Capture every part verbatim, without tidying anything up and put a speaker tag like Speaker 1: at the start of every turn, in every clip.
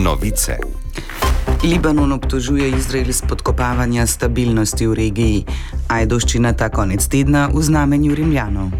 Speaker 1: Novice. Libanon obtožuje Izrael spodkopavanja stabilnosti v regiji. Ajdovščina ta konec tedna v znamenju Rimljanov.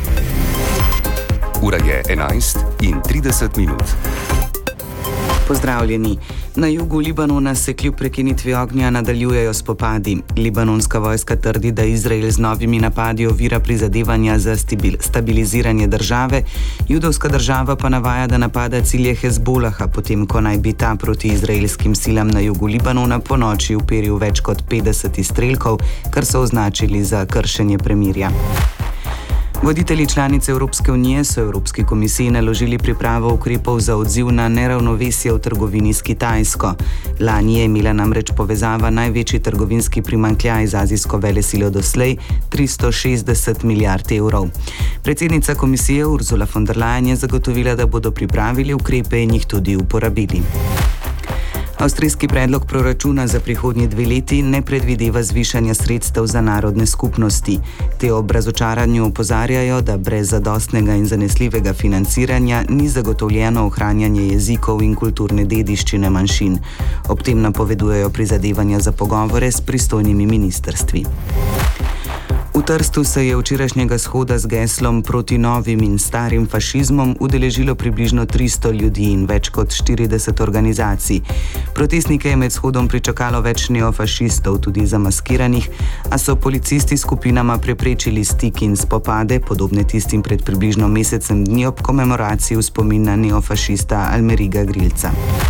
Speaker 1: Ura je enajst in trideset minut. Pozdravljeni. Na jugu Libanona se kljub prekinitvi ognja nadaljujejo spopadi. Libanonska vojska trdi, da Izrael z novimi napadi ovira prizadevanja za stabiliziranje države. Judovska država pa navaja, da napada cilje Hezbolaha, potem ko naj bi ta proti izraelskim silam na jugu Libanona ponoči uperil več kot petdeset izstrelkov, kar so označili za kršenje premirja. Voditelji članice Evropske unije so Evropski komisiji naložili pripravo ukrepov za odziv na neravnovesje v trgovini s Kitajsko. Lani je imela namreč povezava največji trgovinski primanjkljaj z azijsko velesilo doslej, tristo šestdeset milijard evrov. Predsednica komisije Ursula von der Leyen je zagotovila, da bodo pripravili ukrepe in jih tudi uporabili. Avstrijski predlog proračuna za prihodnji dve leti ne predvideva zvišanja sredstev za narodne skupnosti. Te ob razočaranju opozarjajo, da brez zadostnega in zanesljivega financiranja ni zagotovljeno ohranjanje jezikov in kulturne dediščine manjšin. Ob tem napovedujejo prizadevanja za pogovore s pristojnimi ministrstvi. V Trstu se je včerajšnjega shoda z geslom proti novim in starim fašizmom udeležilo približno tristo ljudi in več kot štirideset organizacij. Protestnike je med shodom pričakalo več neofašistov, tudi zamaskiranih, a so policisti skupinama preprečili stik in spopade, podobne tistim pred približno mesecem dni ob komemoraciji v spomin na neofašista Almeriga Grilca.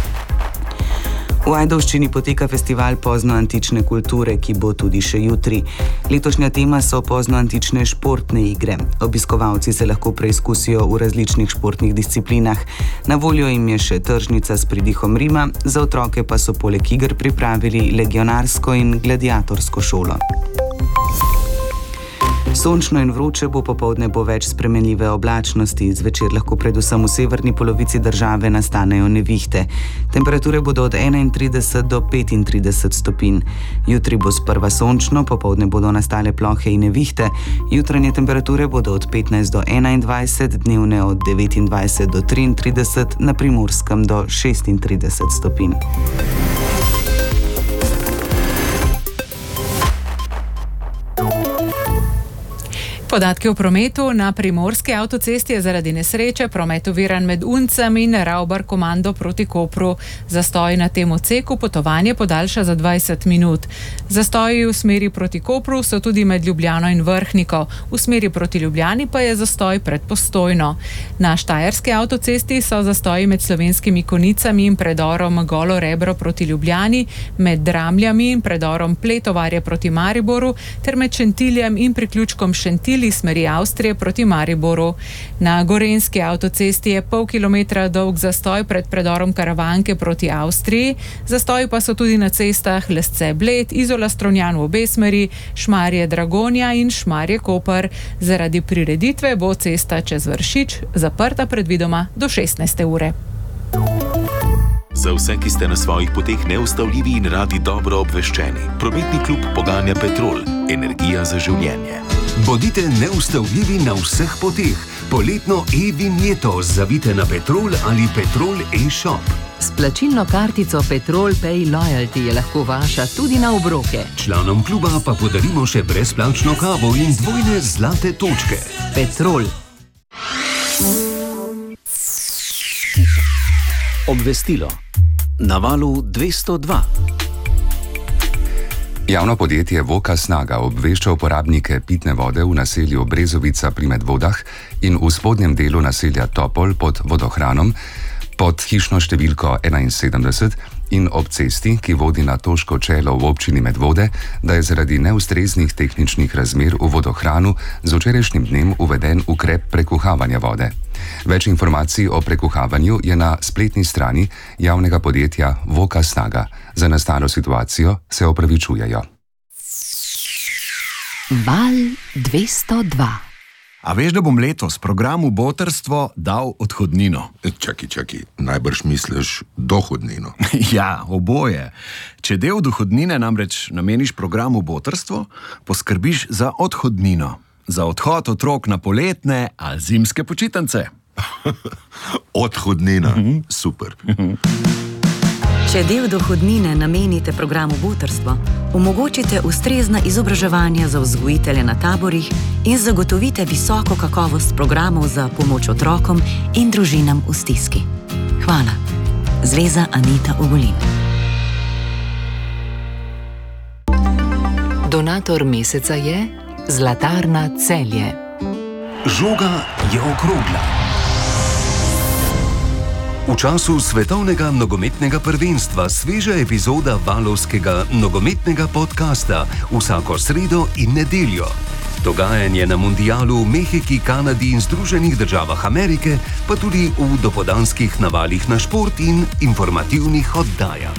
Speaker 1: V Ajdovščini poteka festival poznoantične kulture, ki bo tudi še jutri. Letošnja tema so poznoantične športne igre. Obiskovalci se lahko preizkusijo v različnih športnih disciplinah. Na voljo jim je še tržnica s pridihom Rima, za otroke pa so poleg iger pripravili legionarsko in gladiatorsko šolo. Sončno in vroče bo, popoldne bo več spremenljive oblačnosti, zvečer lahko predvsem v severni polovici države nastanejo nevihte. Temperature bodo od enaintrideset do petintrideset stopinj. Jutri bo sprva sončno, popoldne bodo nastale plohe in nevihte, jutranje temperature bodo od petnajst do enaindvajset, dnevne od devetindvajset do triintrideset, na Primorskem do šestintrideset stopinj.
Speaker 2: Podatki o prometu. Na primorski avtocesti je zaradi nesreče promet oviran med Uncem in Ravbar komando proti Kopru. Zastoj na tem odseku potovanje podaljša za dvajset minut. Zastoji v smeri proti Kopru so tudi med Ljubljano in Vrhniko. V smeri proti Ljubljani pa je zastoj pred Postojno. Na štajerski avtocesti so zastoji med Slovenskimi Konicami in predorom Golo Rebro proti Ljubljani, med Dramljami in predorom Pletovarje proti Mariboru ter med Šentiljem in priključkom Šentilj smeri Avstrije proti Mariboru. Na gorenjski avtocesti je pol kilometra dolg zastoj pred predorom Karavanke proti Avstriji. Zastoji pa so tudi na cestah Lesce-Bled, Izola-Strunjan v obe smeri, Šmarje-Dragonja in Šmarje-Koper. Zaradi prireditve bo cesta čez Vršič zaprta predvidoma do šestnajste ure.
Speaker 3: Za vse, ki ste na svojih poteh neustavljivi in radi dobro obveščeni, prometni klub poganja Petrol, energija za življenje.
Speaker 4: Bodite neustavljivi na vseh poteh. Poletno e-vinjeto zavite na Petrol ali Petrol e-shop.
Speaker 5: S plačilno kartico Petrol Pay Loyalty je lahko vaša tudi na obroke.
Speaker 4: Članom kluba pa podarimo še brezplačno kavo in dvojne zlate točke.
Speaker 5: Petrol.
Speaker 6: Obvestilo. Na valu dvesto dva.
Speaker 1: Javno podjetje Voka Snaga obvešča uporabnike pitne vode v naselju Brezovica pri Medvodah in v spodnjem delu naselja Topol pod vodohranom, pod hišno številko enainsedemdeset in ob cesti, ki vodi na Toško čelo v občini Medvode, da je zaradi neustreznih tehničnih razmer v vodohranu z včerajšnjim dnem uveden ukrep prekuhavanja vode. Več informacij o prekuhavanju je na spletni strani javnega podjetja Voka Snaga. Za nastalo situacijo se opravičujejo.
Speaker 5: Val dvesto dva.
Speaker 7: A veš, da bom letos programu Botrstvo dal odhodnino?
Speaker 8: Čaki, čaki, najbrž misliš dohodnino.
Speaker 7: Ja, oboje. Če del dohodnine namreč nameniš programu Botrstvo, poskrbiš za odhodnino. Za odhod otrok na poletne ali zimske počitnice.
Speaker 8: Odhodnina, super.
Speaker 9: Če del dohodnine namenite programu Botrstvo, omogočite ustrezna izobraževanja za vzgojitelje na taborih in zagotovite visoko kakovost programov za pomoč otrokom in družinam v stiski. Hvala. Zveza Anita Ogulin.
Speaker 5: Donator meseca je Zlatarna Celje.
Speaker 4: Žoga je okrogla. V času svetovnega nogometnega prvenstva sveža epizoda valovskega nogometnega podcasta vsako sredo in nedeljo. Dogajanje na mundialu v Mehiki, Kanadi in Združenih državah Amerike, pa tudi v dopoldanskih navalih na šport in informativnih oddajah.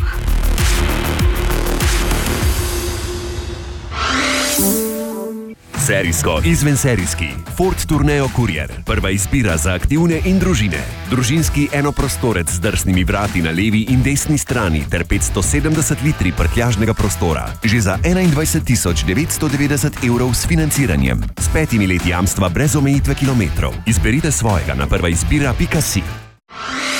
Speaker 10: Serijsko, izvenserijski, Ford Tourneo Courier, prva izbira za aktivne in družine. Družinski enoprostorec z drsnimi vrati na levi in desni strani ter petsto sedemdeset litri prtljažnega prostora. Že za enaindvajset tisoč devetsto devetdeset evrov s financiranjem. S petimi leti jamstva brez omejitve kilometrov. Izberite svojega na prva izbira pika si.